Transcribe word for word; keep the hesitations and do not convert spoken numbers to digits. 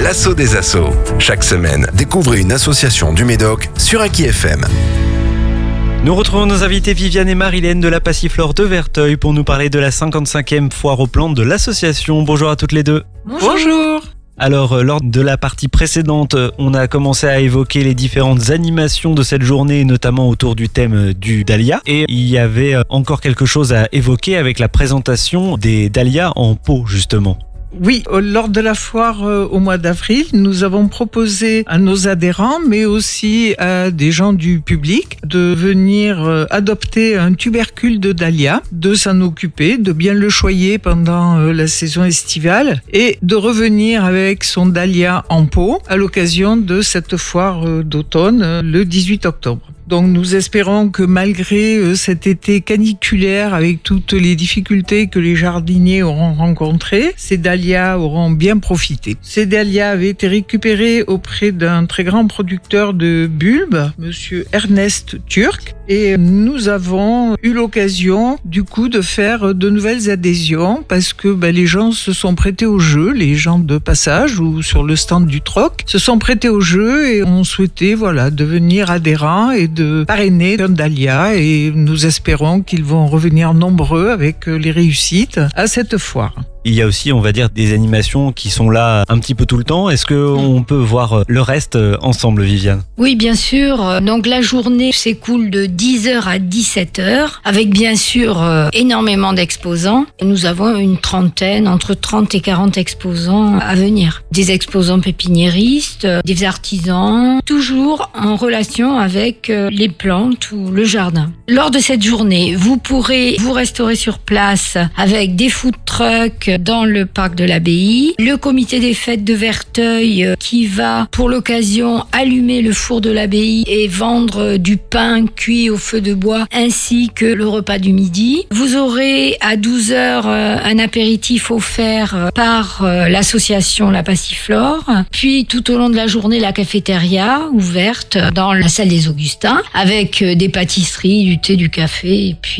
l'assaut des assos. Chaque semaine, découvrez une association du Médoc sur Aki F M. Nous retrouvons nos invités Viviane et Marilène de la Passiflore de Verteuil pour nous parler de la cinquante-cinquième foire aux plantes de l'association. Bonjour à toutes les deux. Bonjour. Bonjour. Alors, lors de la partie précédente, on a commencé à évoquer les différentes animations de cette journée, notamment autour du thème du dahlia. Et il y avait encore quelque chose à évoquer avec la présentation des dahlias en pot, justement. Oui, lors de la foire au mois d'avril, nous avons proposé à nos adhérents, mais aussi à des gens du public, de venir adopter un tubercule de dahlia, de s'en occuper, de bien le choyer pendant la saison estivale et de revenir avec son dahlia en pot à l'occasion de cette foire d'automne le dix-huit octobre. Donc nous espérons que malgré cet été caniculaire avec toutes les difficultés que les jardiniers auront rencontrées, ces dahlias auront bien profité. Ces dahlias avaient été récupérés auprès d'un très grand producteur de bulbes, monsieur Ernest Turc, et nous avons eu l'occasion du coup de faire de nouvelles adhésions parce que ben, les gens se sont prêtés au jeu, les gens de passage ou sur le stand du troc se sont prêtés au jeu et ont souhaité voilà, devenir adhérents et de parrainer un dahlia, et nous espérons qu'ils vont revenir nombreux avec les réussites à cette foire. Il y a aussi, on va dire, des animations qui sont là un petit peu tout le temps. Est-ce qu'on peut voir le reste ensemble, Viviane ? Oui, bien sûr. Donc la journée s'écoule de dix heures à dix-sept heures, avec bien sûr euh, énormément d'exposants. Nous avons une trentaine, entre trente et quarante exposants à venir. Des exposants pépiniéristes, des artisans, toujours en relation avec euh, les plantes ou le jardin. Lors de cette journée, vous pourrez vous restaurer sur place avec des food trucks dans le parc de l'Abbaye, le comité des fêtes de Verteuil qui va pour l'occasion allumer le four de l'Abbaye et vendre du pain cuit au feu de bois ainsi que le repas du midi. Vous aurez à douze heures un apéritif offert par l'association La Passiflore, puis tout au long de la journée la cafétéria ouverte dans la salle des Augustins avec des pâtisseries, du thé, du café et puis